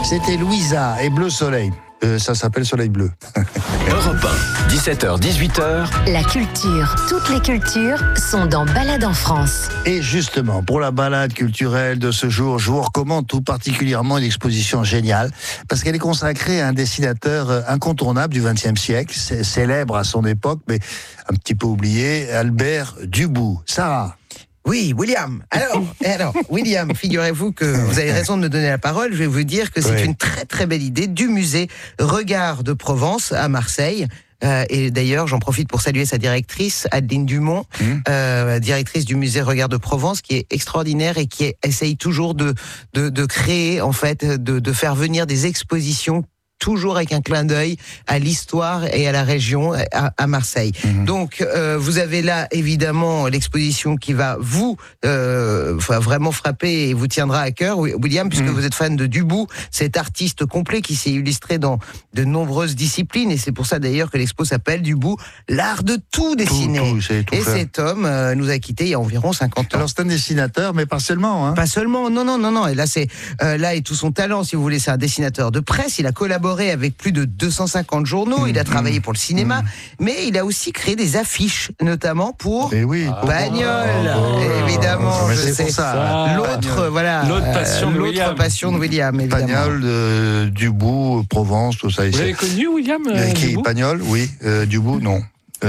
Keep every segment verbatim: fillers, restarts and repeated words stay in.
C'était Louisa et Bleu Soleil. Euh, ça s'appelle Soleil Bleu. Europe un, dix-sept heures dix-huit heures. La culture, toutes les cultures sont dans Balade en France. Et justement, pour la balade culturelle de ce jour, je vous recommande tout particulièrement une exposition géniale, parce qu'elle est consacrée à un dessinateur incontournable du vingtième siècle, célèbre à son époque, mais un petit peu oublié, Albert Dubout. Sarah. Oui, William. Alors, alors, William, figurez-vous que vous avez raison de me donner la parole. Je vais vous dire que c'est oui. une très très belle idée du musée Regard de Provence à Marseille. Euh, et d'ailleurs, j'en profite pour saluer sa directrice, Adeline Dumont, mmh. euh, directrice du musée Regard de Provence, qui est extraordinaire et qui est, essaye toujours de, de, de créer, en fait, de, de faire venir des expositions toujours avec un clin d'œil à l'histoire et à la région, à, à Marseille. Mmh. Donc, euh, vous avez là, évidemment, l'exposition qui va vous euh, vraiment frapper et vous tiendra à cœur, William, puisque mmh. vous êtes fan de Dubout, cet artiste complet qui s'est illustré dans de nombreuses disciplines, et c'est pour ça d'ailleurs que l'expo s'appelle Dubout, l'art de tout dessiner. Tout, tout, tout et faire. Cet homme euh, nous a quittés il y a environ cinquante ans. Alors, c'est un dessinateur, mais pas seulement. Hein. Pas seulement, non, non, non, non. Et là, c'est euh, là et tout son talent, si vous voulez, c'est un dessinateur de presse, il a collaboré avec plus de deux cent cinquante journaux, mmh, il a travaillé mmh, pour le cinéma, mmh. mais il a aussi créé des affiches, notamment pour oui, Pagnol, oh, évidemment, oh, je c'est sais. Pour ça. L'autre, voilà, l'autre passion, euh, de, l'autre William. passion de William, évidemment. Pagnol, euh, Dubout, Provence, tout ça. Vous l'avez connu, William euh, Qui Dubout Pagnol, oui. Euh, Dubout, non.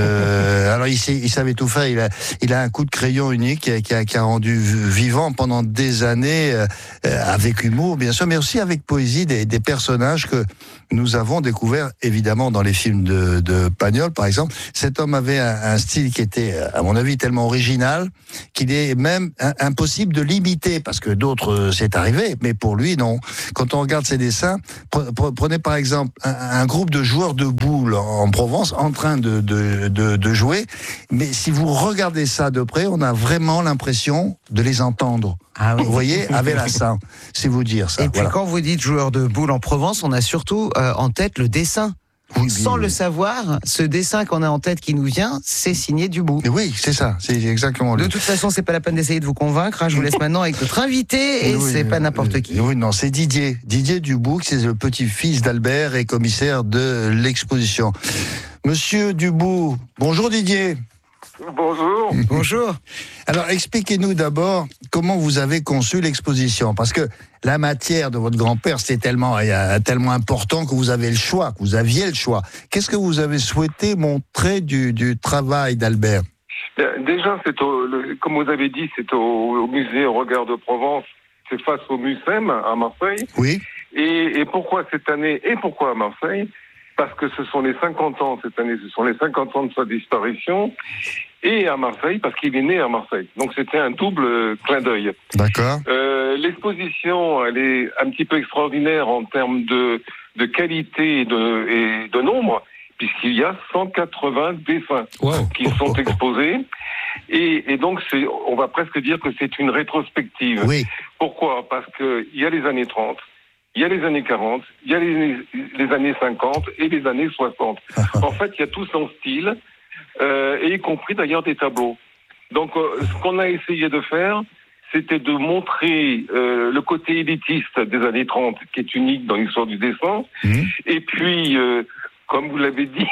Euh, alors il, sait, il savait tout faire. Il a, il a un coup de crayon unique qui a, qui a, qui a rendu vivant pendant des années, euh, avec humour bien sûr, mais aussi avec poésie des, des personnages que nous avons découverts évidemment dans les films de, de Pagnol, par exemple. Cet homme avait un, un style qui était, à mon avis, tellement original qu'il est même impossible de l'imiter, parce que d'autres, c'est arrivé, mais pour lui, non. Quand on regarde ses dessins, prenez par exemple un, un groupe de joueurs de boules en Provence en train de, de De, de jouer, mais si vous regardez ça de près, on a vraiment l'impression de les entendre. Ah oui. Vous voyez, avec la ça, c'est vous dire ça. Et puis voilà. quand vous dites joueur de boules en Provence, on a surtout euh, en tête le dessin. Oui, Sans oui, le oui. savoir, ce dessin qu'on a en tête qui nous vient, c'est signé Dubout. Oui, c'est ça, c'est exactement. De toute façon, c'est pas la peine d'essayer de vous convaincre. Hein, je vous laisse maintenant avec notre invité, et oui, c'est pas n'importe qui. Oui, non, c'est Didier. Didier Dubout, c'est le petit-fils d'Albert et commissaire de l'exposition. Monsieur Dubout, bonjour Didier. Bonjour. Bonjour. Alors, expliquez-nous d'abord comment vous avez conçu l'exposition, parce que la matière de votre grand-père, c'était tellement, tellement important que vous avez le choix, que vous aviez le choix. Qu'est-ce que vous avez souhaité montrer du, du travail d'Albert ? Déjà, c'est au, le, comme vous avez dit, c'est au, au musée Regard de Provence, c'est face au Mucem à Marseille. Oui. Et, et pourquoi cette année et pourquoi à Marseille ? Parce que ce sont les cinquante ans, cette année, ce sont les cinquante ans de sa disparition, et à Marseille, parce qu'il est né à Marseille. Donc c'était un double euh, clin d'œil. D'accord. Euh, l'exposition, elle est un petit peu extraordinaire en termes de, de qualité et de, et de nombre, puisqu'il y a cent quatre-vingts dessins wow. qui sont exposés. Et, et donc, c'est, on va presque dire que c'est une rétrospective. Oui. Pourquoi ? Parce qu'il y a les années trente. Il y a les années quarante, il y a les, les années cinquante et les années soixante. En fait, il y a tout son style, euh, et y compris d'ailleurs des tableaux. Donc, euh, ce qu'on a essayé de faire, c'était de montrer euh, le côté élitiste des années trente, qui est unique dans l'histoire du dessin, mmh. et puis, euh, comme vous l'avez dit,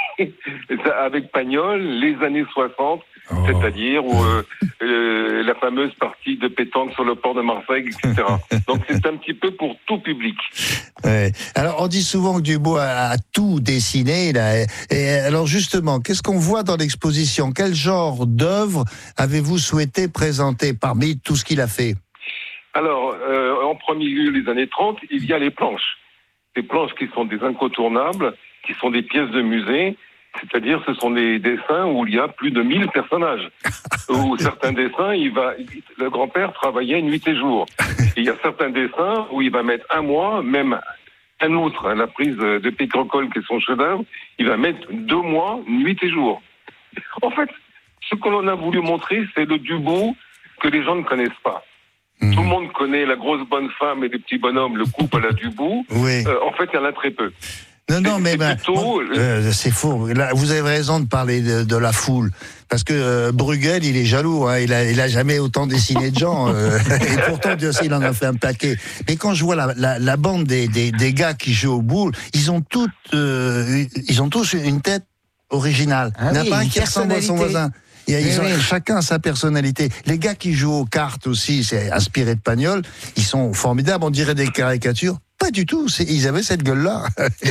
avec Pagnol, les années soixante, oh. c'est-à-dire où, euh, euh, la fameuse partie de pétanque sur le port de Marseille, et cetera. Donc c'est un petit peu pour tout public. Ouais. Alors on dit souvent que Dubout a, a tout dessiné. Là. Et alors justement, qu'est-ce qu'on voit dans l'exposition ? Quel genre d'œuvre avez-vous souhaité présenter parmi tout ce qu'il a fait ? Alors, euh, en premier lieu, les années trente, il y a les planches. Des planches qui sont des incontournables, qui sont des pièces de musée, c'est-à-dire ce sont des dessins où il y a plus de mille personnages. Où certains dessins, il va, le grand-père travaillait nuit et jour. Et il y a certains dessins où il va mettre un mois, même un autre, la prise de Pétrocole qui est son chef-d'œuvre, il va mettre deux mois, nuit et jour. En fait, ce que l'on a voulu montrer, c'est le Dubout que les gens ne connaissent pas. Mmh. Tout le monde connaît la grosse bonne femme et les petits bonhommes, le couple à la Dubout. Oui. Euh, en fait, il y en a très peu. Non, non, mais ben, plutôt, euh, c'est faux. Là, vous avez raison de parler de, de la foule. Parce que euh, Bruegel, il est jaloux. Hein. Il, a, il a jamais autant dessiné de gens. Euh, et pourtant, Dieu sait, il en a fait un paquet. Mais quand je vois la, la, la bande des, des, des gars qui jouent au boule, ils ont toutes, euh, ils ont tous une tête originale. Ah il n'y en a oui, pas un une qui ressemble à son personnalité. voisin. Et ils ont Oui, oui. chacun sa personnalité. Les gars qui jouent aux cartes aussi, c'est inspiré de Pagnol, ils sont formidables. On dirait des caricatures. Pas du tout, c'est, ils avaient cette gueule-là.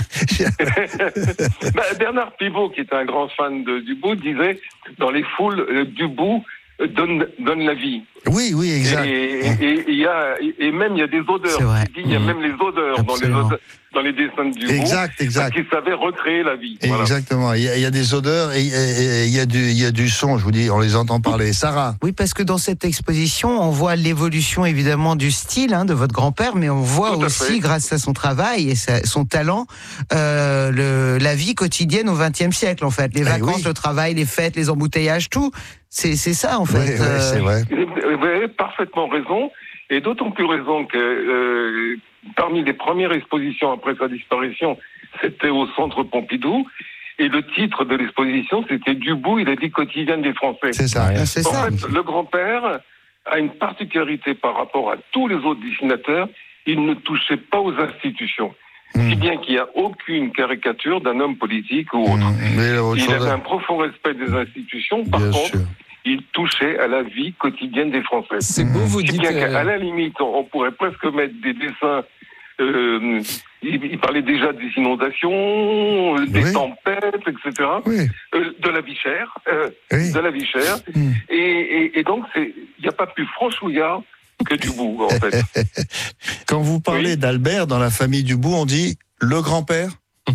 bah, Bernard Pivot, qui est un grand fan de Dubout, disait dans les foules, euh, Dubout euh, donne, donne la vie. Oui, oui, exact. Et, et, et, il y a, et même il y a des odeurs. C'est vrai. Il dit, il y a Mmh. même les odeurs dans les, Absolument. odeurs dans les dessins de Dubout. Exact, exact. Qui savait recréer la vie. Voilà. Exactement. Il y, a, il y a des odeurs et, et- et il y a du, il y a du son. Je vous dis, on les entend parler. Sarah. Oui, parce que dans cette exposition, on voit l'évolution évidemment du style hein, de votre grand-père, mais on voit Tout à aussi, fait. grâce à son travail et sa- son talent, euh, le, la vie quotidienne au vingtième siècle, en fait. Les Eh vacances, oui. le travail, les fêtes, les embouteillages, tout. C'est c'est ça, en Oui, fait. oui, euh, c'est vrai. Vous avez parfaitement raison, et d'autant plus raison que euh, parmi les premières expositions après sa disparition, c'était au Centre Pompidou, et le titre de l'exposition, c'était Dubout et la vie quotidienne des Français. C'est ça. Ah, c'est En ça. fait, le grand-père a une particularité par rapport à tous les autres dessinateurs, il ne touchait pas aux institutions. Mmh. Si bien qu'il n'y a aucune caricature d'un homme politique ou autre. Mmh, mais autre Il chose, avait un profond respect des institutions, par bien contre, sûr. il touchait à la vie quotidienne des Français. C'est beau, vous Si dites. bien qu'à euh, la limite, on pourrait presque mettre des dessins. Euh, il, il parlait déjà des inondations, euh, des Oui. tempêtes, et cetera. Oui, Euh, de la vie chère, euh, oui. de la vie chère. Mmh. Et, et, et donc, c'est- il n'y a pas plus franchouillard que Dubout, en fait. Quand vous parlez Oui. d'Albert dans la famille Dubout, on dit le grand-père.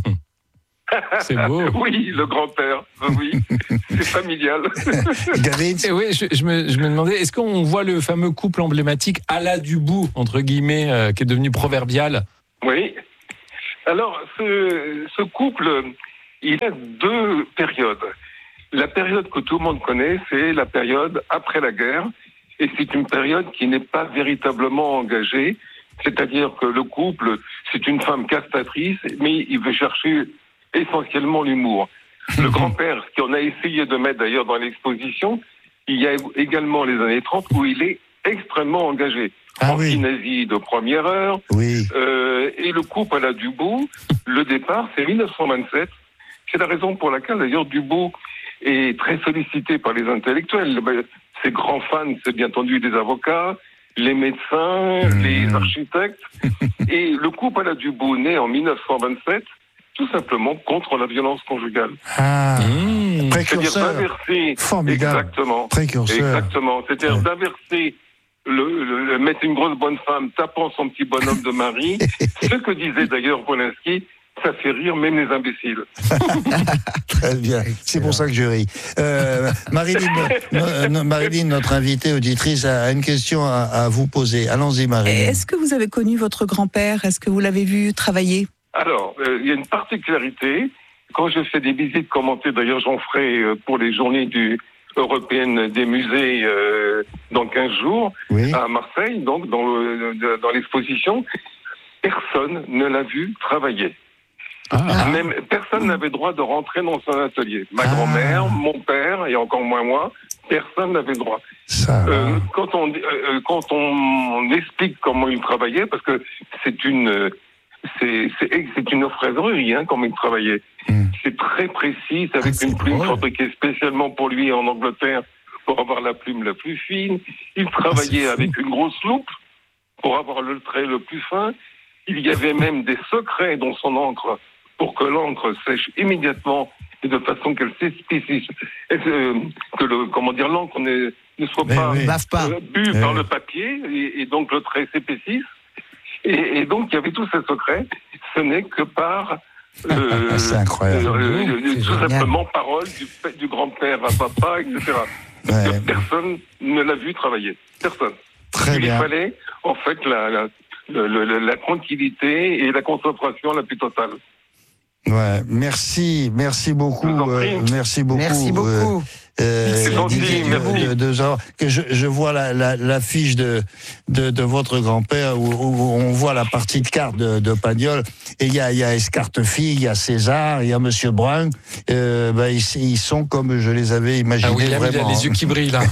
C'est beau. Oui, le grand-père, oui, c'est familial. Gavin. Et oui, je, je me, je me demandais, est-ce qu'on voit le fameux couple emblématique à la Dubout, entre guillemets, euh, qui est devenu proverbial? Oui. Alors, ce, ce couple, il a deux périodes. La période que tout le monde connaît, c'est la période après la guerre. Et c'est une période qui n'est pas véritablement engagée. C'est-à-dire que le couple, c'est une femme castratrice, mais il veut chercher essentiellement l'humour. Le grand-père, ce qu'on a essayé de mettre d'ailleurs dans l'exposition, il y a également les années trente où il est extrêmement engagé. Ah oui. Anti-nazi de première heure, Oui. euh, et le couple à la Dubout, le départ, c'est mille neuf cent vingt-sept. C'est la raison pour laquelle, d'ailleurs, Dubout est très sollicité par les intellectuels. Ben, ses grands fans, c'est bien entendu les avocats, les médecins, Mmh. les architectes. Et le couple à la Dubout, né en mille neuf cent vingt-sept, tout simplement contre la violence conjugale. Ah, Mmh. C'est-à-dire précurseur. d'inverser... Formidable. Exactement. Précurseur. Exactement. C'est-à-dire Ouais. d'inverser, le, le- le- mettre une grosse bonne femme tapant son petit bonhomme de mari. Ce que disait d'ailleurs Polanski, ça fait rire même les imbéciles. Très bien. C'est pour ça que je ris. Euh, Marilyn, no- no- Marilyn, notre invitée auditrice, a une question à, à vous poser. Allons-y, Marilyn. Est-ce que vous avez connu votre grand-père? Est-ce que vous l'avez vu travailler? Alors, euh, il y a une particularité. Quand je fais des visites commentées, d'ailleurs j'en ferai euh, pour les journées du, européennes des musées euh, dans quinze jours, Oui. à Marseille, donc dans, le, dans l'exposition, personne ne l'a vu travailler. Ah. Même personne n'avait droit de rentrer dans son atelier. Ma Ah. grand-mère, mon père et encore moins moi, personne n'avait droit. Ça. Euh, quand on euh, quand on, on explique comment il travaillait, parce que c'est une c'est c'est c'est une orfèvrerie hein, comment il travaillait. Mm. C'est très précis, c'est avec Ah, c'est une plume drôle. fabriquée spécialement pour lui en Angleterre pour avoir la plume la plus fine. Il travaillait fou. avec une grosse loupe pour avoir le trait le plus fin. Il y avait même des secrets dans son encre pour que l'encre sèche immédiatement et de façon qu'elle s'épaississe, et que, que le comment dire l'encre ne, ne soit Mais pas oui. Bave pas. euh, bu Eh par oui. le papier et, et donc le trait s'épaississe. Et, et donc il y avait tous ces secrets. Ce n'est que par euh, C'est incroyable. euh, euh, C'est tout génial. simplement parole du, p- du grand-père à papa, et cetera. Ouais. Que personne ne l'a vu travailler. Personne. Très Il bien. fallait en fait la, la, le- le- la tranquillité et la concentration la plus totale. Ouais. Merci, merci beaucoup. Je vous en prie. euh, merci beaucoup. Merci euh, beaucoup. Euh, C'est gentil, Didier merci. Dubout, de, de genre, que je, je vois la, la, l'affiche de, de, de votre grand-père où, où on voit la partie de cartes de, de Pagnol. Et il y a, il y a Escartefi, il y a César, il y a Monsieur Brun. Euh, ben, ils, ils sont comme je les avais imaginés. Ah, William, vraiment. il a les yeux qui brillent là.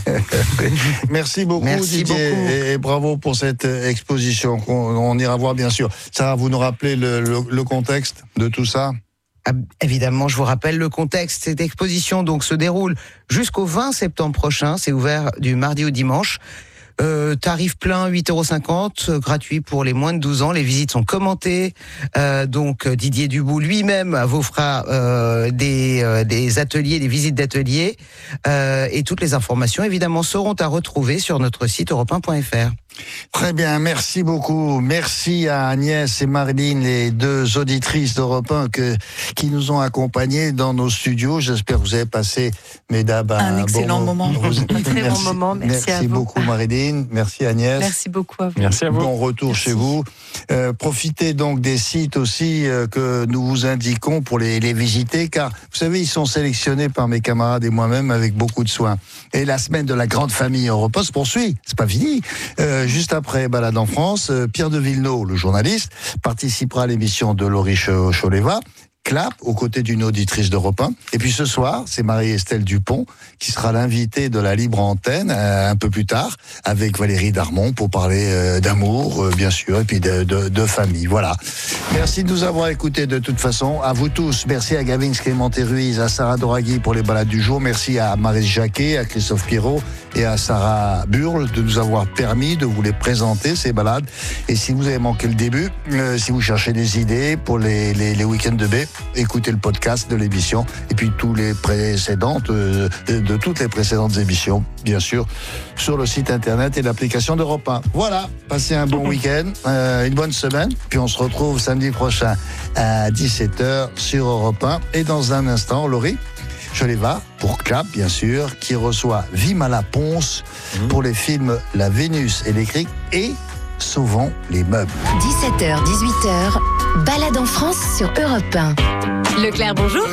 Merci beaucoup, Merci Didier, beaucoup. Et, et bravo pour cette exposition qu'on on ira voir bien sûr. Sarah, vous nous rappelez le, le, le contexte de tout ça? Ah, évidemment, je vous rappelle le contexte. Cette exposition donc se déroule jusqu'au vingt septembre prochain. C'est ouvert du mardi au dimanche. Euh, tarif plein, huit euros cinquante, euh, gratuit pour les moins de douze ans. Les visites sont commentées. Euh, donc Didier Dubout lui-même vous fera euh, des, euh, des ateliers, des visites d'ateliers. Euh, et toutes les informations, évidemment, seront à retrouver sur notre site europe un point f r. Très bien, merci beaucoup. Merci à Agnès et Marilyn, les deux auditrices d'Europe un que, qui nous ont accompagnés dans nos studios. J'espère que vous avez passé, mesdames, Un excellent bon moment. Vous- Un très bon moment. Merci à vous. beaucoup, Marilyn. Merci, Agnès. Merci beaucoup à vous. Merci à vous. Bon retour Merci. chez vous. Euh, profitez donc des sites aussi euh, que nous vous indiquons pour les, les visiter, car vous savez, ils sont sélectionnés par mes camarades et moi-même avec beaucoup de soin. Et la semaine de la grande famille Europe un se poursuit. C'est pas fini. Euh, juste après Balade en France, euh, Pierre de Villeneuve, le journaliste, participera à l'émission de Laurie Cho- Choleva. Clap, aux côtés d'une auditrice d'Europe un. Et puis ce soir, c'est Marie-Estelle Dupont qui sera l'invitée de la Libre Antenne euh, un peu plus tard, avec Valérie Darmon pour parler euh, d'amour, euh, bien sûr, et puis de, de, de famille. Voilà. Merci de nous avoir écoutés de toute façon. À vous tous, merci à Gavin Clémenté-Ruiz, à Sarah Doraghi pour les balades du jour. Merci à Maryse Jacquet, à Christophe Pirot et à Sarah Burle de nous avoir permis de vous les présenter, ces balades. Et si vous avez manqué le début, euh, si vous cherchez des idées pour les, les, les week-ends de baie, écoutez le podcast de l'émission et puis tous les précédentes, euh, de toutes les précédentes émissions, bien sûr, sur le site internet et l'application d'Europe un. Voilà, passez un bon week-end, euh, une bonne semaine, puis on se retrouve samedi prochain à dix-sept heures sur Europe un. Et dans un instant, Laurie Choleva, pour Clap, bien sûr, qui reçoit Vimala Ponce pour les films La Vénus électrique et Sauvons les meubles. dix-sept heures dix-huit heures, balade en France sur Europe un. Leclerc, bonjour.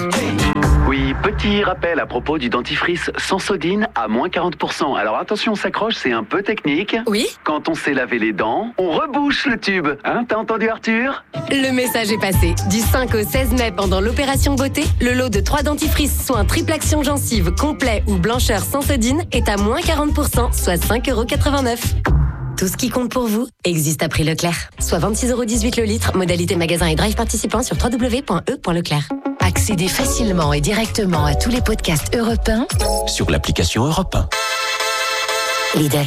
Oui, petit rappel à propos du dentifrice Sensodine à moins quarante pour cent. Alors attention, on s'accroche, c'est un peu technique. Oui. Quand on s'est lavé les dents, on rebouche le tube. Hein, t'as entendu Arthur? Le message est passé. Du cinq au seize mai, pendant l'opération beauté, le lot de trois dentifrices, soit un triple action gencive complet ou blancheur Sensodine, est à moins quarante pour cent, soit cinq euros quatre-vingt-neuf. Tout ce qui compte pour vous existe à prix Leclerc. Soit vingt-six euros dix-huit le litre, modalité magasin et drive participant sur w w w point e point leclerc. Accédez facilement et directement à tous les podcasts Europe un sur l'application Europe un. Lidl.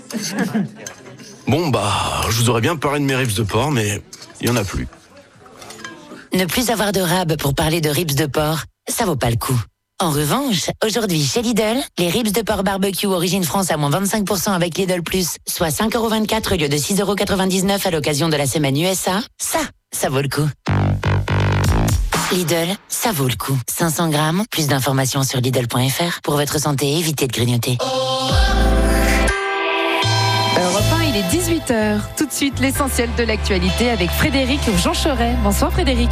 Bon bah, je vous aurais bien parlé de mes ribs de porc, mais il y en a plus. Ne plus avoir de rab pour parler de ribs de porc, ça vaut pas le coup. En revanche, aujourd'hui chez Lidl, les ribs de porc barbecue origine France à moins vingt-cinq pour cent avec Lidl Plus, soit cinq euros vingt-quatre au lieu de six euros quatre-vingt-dix-neuf à l'occasion de la semaine U S A, ça, ça vaut le coup. Lidl, ça vaut le coup. cinq cents grammes, plus d'informations sur Lidl point f r. Pour votre santé, évitez de grignoter. Europe un, il est dix-huit heures. Tout de suite, l'essentiel de l'actualité avec Frédéric Jean Choret. Bonsoir Frédéric.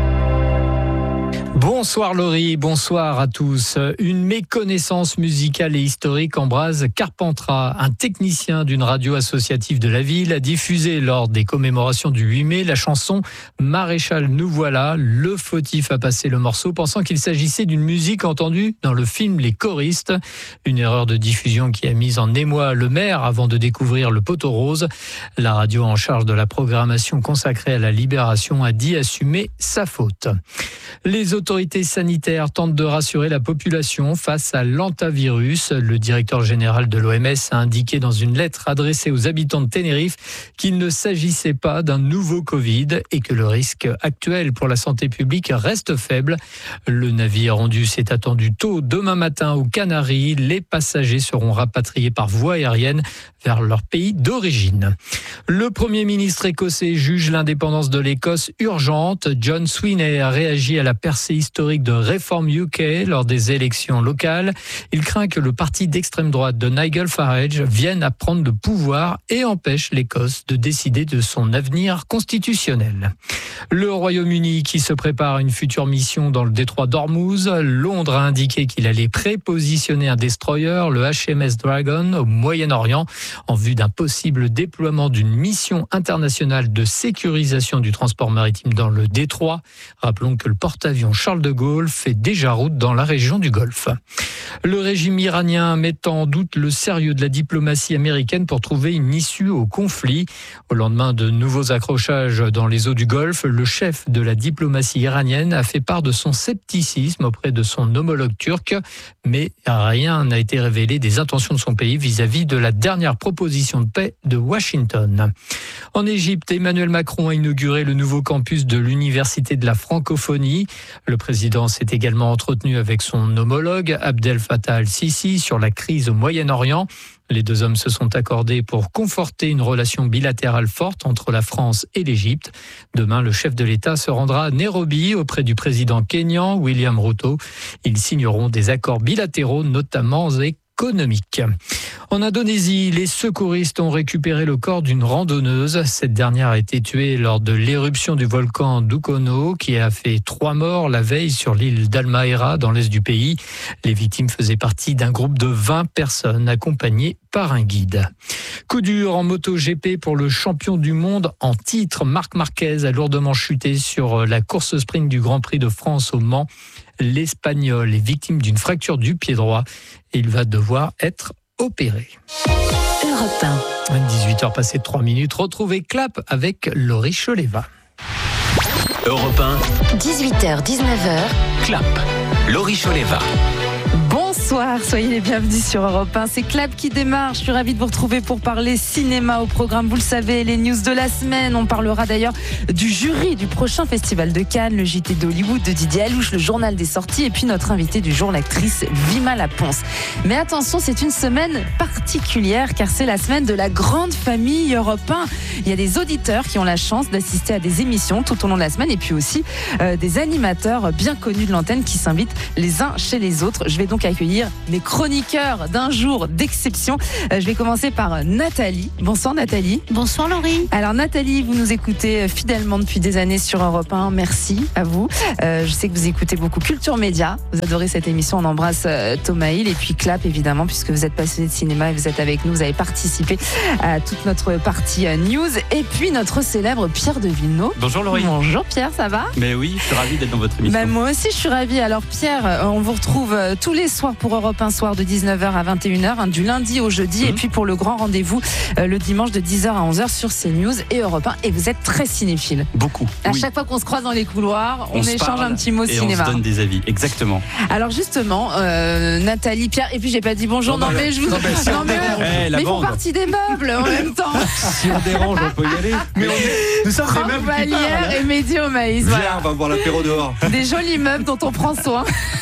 Bonsoir Laurie, bonsoir à tous. Une méconnaissance musicale et historique embrase Carpentras. Un technicien d'une radio associative de la ville a diffusé lors des commémorations du huit mai la chanson « Maréchal, nous voilà ». Le fautif a passé le morceau pensant qu'il s'agissait d'une musique entendue dans le film Les Choristes. Une erreur de diffusion qui a mis en émoi le maire avant de découvrir le poteau rose. La radio en charge de la programmation consacrée à la libération a dit assumer sa faute. Les autorités sanitaires tentent de rassurer la population face à l'hantavirus. Le directeur général de l'O M S a indiqué dans une lettre adressée aux habitants de Tenerife qu'il ne s'agissait pas d'un nouveau Covid et que le risque actuel pour la santé publique reste faible. Le navire Ondus est attendu tôt demain matin aux Canaries. Les passagers seront rapatriés par voie aérienne vers leur pays d'origine. Le Premier ministre écossais juge l'indépendance de l'Écosse urgente. John Swinney a réagi à la persécution historique de Reform U K lors des élections locales. Il craint que le parti d'extrême droite de Nigel Farage vienne à prendre le pouvoir et empêche l'Écosse de décider de son avenir constitutionnel. Le Royaume-Uni qui se prépare à une future mission dans le détroit d'Ormuz. Londres a indiqué qu'il allait prépositionner un destroyer, le H M S Dragon, au Moyen-Orient, en vue d'un possible déploiement d'une mission internationale de sécurisation du transport maritime dans le détroit. Rappelons que le porte-avions Charles de Gaulle fait déjà route dans la région du Golfe. Le régime iranien met en doute le sérieux de la diplomatie américaine pour trouver une issue au conflit. Au lendemain de nouveaux accrochages dans les eaux du Golfe, le chef de la diplomatie iranienne a fait part de son scepticisme auprès de son homologue turc, mais rien n'a été révélé des intentions de son pays vis-à-vis de la dernière proposition de paix de Washington. En Égypte, Emmanuel Macron a inauguré le nouveau campus de l'Université de la francophonie. Le président s'est également entretenu avec son homologue Abdel Fattah al-Sisi sur la crise au Moyen-Orient. Les deux hommes se sont accordés pour conforter une relation bilatérale forte entre la France et l'Égypte. Demain, le chef de l'État se rendra à Nairobi auprès du président kényan William Ruto. Ils signeront des accords bilatéraux, notamment économiques. En Indonésie, les secouristes ont récupéré le corps d'une randonneuse. Cette dernière a été tuée lors de l'éruption du volcan Dukono qui a fait trois morts la veille sur l'île d'Halmahera dans l'est du pays. Les victimes faisaient partie d'un groupe de vingt personnes accompagnées par un guide. Coup dur en MotoGP pour le champion du monde en titre. Marc Marquez a lourdement chuté sur la course sprint du Grand Prix de France au Mans. L'Espagnol est victime d'une fracture du pied droit et il va devoir être opéré. Europe un. dix-huit heures passées de trois minutes. Retrouvez Clap avec Laurie Choleva. Europe un. dix-huit heures dix-neuf heures. Clap. Laurie Choleva. Bonsoir, soyez les bienvenus sur Europe un. C'est Clap qui démarre. Je suis ravie de vous retrouver pour parler cinéma au programme. Vous le savez, les news de la semaine. On parlera d'ailleurs du jury du prochain festival de Cannes, le J T d'Hollywood de Didier Alouche, le journal des sorties et puis notre invitée du jour, l'actrice Vima Laponce. Mais attention, c'est une semaine particulière car c'est la semaine de la grande famille Europe un. Il y a des auditeurs qui ont la chance d'assister à des émissions tout au long de la semaine et puis aussi euh, des animateurs bien connus de l'antenne qui s'invitent les uns chez les autres. Je vais donc accueillir mes chroniqueurs d'un jour d'exception. Euh, je vais commencer par Nathalie. Bonsoir Nathalie. Bonsoir Laurie. Alors Nathalie, vous nous écoutez fidèlement depuis des années sur Europe un. Merci à vous. Euh, je sais que vous écoutez beaucoup Culture Média. Vous adorez cette émission. On embrasse euh, Thomas Hill et puis Clap évidemment puisque vous êtes passionné de cinéma et vous êtes avec nous. Vous avez participé à toute notre partie euh, news et puis notre célèbre Pierre de Villeneuve. Bonjour Laurie. Bonjour Pierre, ça va? Mais oui, je suis ravi d'être dans votre émission. Bah, moi aussi je suis ravie. Alors Pierre, on vous retrouve euh, tous les soirs pour Europe un soir de dix-neuf heures à vingt et une heures, hein, du lundi au jeudi, mmh. et puis pour le grand rendez-vous euh, le dimanche de dix heures à onze heures sur CNews et Europe un. Et vous êtes très cinéphile. Beaucoup. À oui. chaque fois qu'on se croise dans les couloirs, on, on échange un petit mot et cinéma. On se donne des avis, exactement. Alors justement, euh, Nathalie, Pierre, et puis j'ai pas dit bonjour, non, non mais je vous. Non, mais, si non, mais, hey, mais ils font partie des meubles en même temps. Si on dérange, on peut y aller. Mais on est, nous sommes Franck des meubles qui Vallière parlent. Et Mehdi au maïs. Viens, Voilà. on va boire l'apéro dehors. Des jolis meubles dont on prend soin.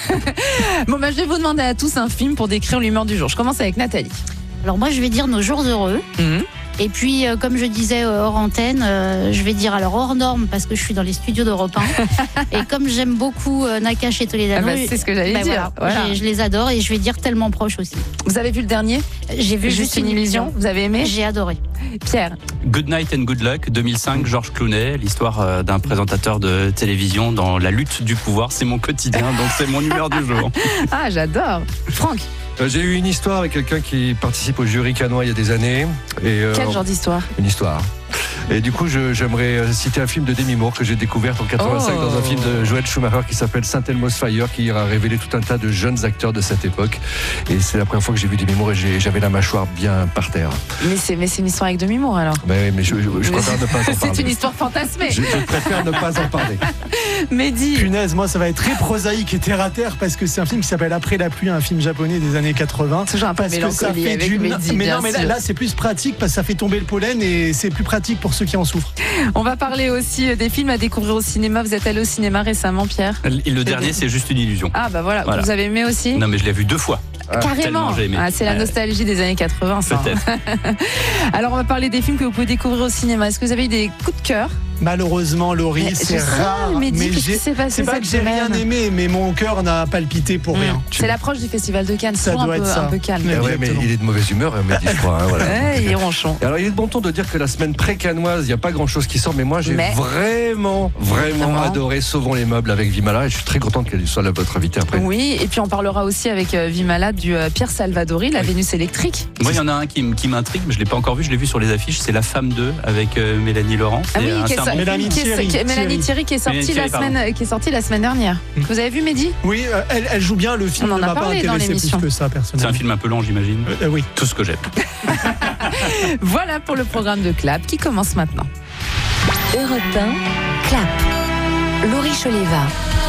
Bon, bah, je vais vous demander à tous un film pour décrire l'humeur du jour. Je commence avec Nathalie. Alors moi, je vais dire Nos jours heureux. Mmh. Et puis, euh, comme je disais euh, hors antenne, euh, je vais dire alors hors norme parce que je suis dans les studios d'Europe un. Et comme j'aime beaucoup euh, Nakash et Toledano, ah bah, c'est ce que j'allais bah, dire. Voilà, Voilà. Je les adore et je vais dire tellement proche aussi. Vous avez vu le dernier? J'ai vu Juste, Juste une illusion. Vous avez aimé? J'ai adoré. Pierre. Good Night and Good Luck, deux mille cinq, Georges Clooney, l'histoire d'un présentateur de télévision dans la lutte du pouvoir. C'est mon quotidien, donc c'est mon humeur du jour. Ah, j'adore. Franck. Euh, j'ai eu une histoire avec quelqu'un qui participe au jury cannois il y a des années. Et, euh, Quel genre d'histoire? Une histoire. Et du coup, je, j'aimerais citer un film de Demi Moore que j'ai découvert en quatre-vingt-cinq oh. dans un film de Joel Schumacher qui s'appelle Saint Elmo's Fire, qui a révélé tout un tas de jeunes acteurs de cette époque. Et c'est la première fois que j'ai vu Demi Moore et j'ai, j'avais la mâchoire bien par terre. Mais c'est, mais c'est une histoire avec Demi Moore alors. Mais, mais je, je, je préfère ne pas en parler. C'est une histoire fantasmée. Je, je préfère ne pas en parler. Mehdi. Punaise, moi ça va être très prosaïque et terre à terre parce que c'est un film qui s'appelle Après la pluie, un film japonais des années quatre-vingts. Toujours un peu parce que ça fait avec du... Mehdi, Mais bien non, mais là, sûr. là c'est plus pratique parce que ça fait tomber le pollen et c'est plus pratique pour ceux qui en souffrent. On va parler aussi des films à découvrir au cinéma. Vous êtes allé au cinéma récemment, Pierre? Et le dernier, c'est Juste une illusion. Ah bah voilà, Voilà. vous avez aimé aussi? Non, mais je l'ai vu deux fois. Carrément. Tellement j'ai aimé. Ah, c'est la Ouais. nostalgie des années quatre-vingts, ça. Peut-être. Alors on va parler des films que vous pouvez découvrir au cinéma. Est-ce que vous avez eu des coups de cœur Malheureusement, Laurie, Mais c'est je sais, rare. Mehdi, mais qu'est-ce j'ai- qui s'est passé c'est pas cette que j'ai rien semaine aimé, mais mon cœur n'a palpité pour Mmh. rien. C'est l'approche du Festival de Cannes, Ça toujours doit un être peu, ça. un peu calme. Ah ouais, mais il est de mauvaise humeur, Mehdi, je crois. hein, voilà. Ouais, il est ronchon. Alors, il est de bon ton de dire que la semaine pré-canoise, il n'y a pas grand-chose qui sort, mais moi, j'ai Mais- vraiment, vraiment Vraiment. adoré Sauvons les meubles avec Vimala, et je suis très contente qu'elle soit là, votre invitée après. Oui, et puis on parlera aussi avec euh, Vimala du euh, Pierre Salvadori, la Vénus électrique. Moi, il y en a un qui, m- qui m'intrigue, mais je ne l'ai pas encore vu, je l'ai vu sur les affiches, c'est La Femme deux avec euh, Mélanie Laurent. Ah C'est oui, un- qui est, c'est un so- bon Mélanie qui est- Thierry. qui est- Mélanie Thierry qui est sortie Mélanie la Thierry, semaine, qui est sortie la semaine dernière. Vous avez vu Mehdi? Oui, euh, elle, elle joue bien. Le film On en ne a m'a pas parlé dans intéressé l'émission. plus que ça, C'est personnellement. un film un peu lent, j'imagine. Euh, oui. Tout ce que j'aime. Voilà pour le programme de Clap qui commence maintenant. Europe un, Clap. Laurie Choleva.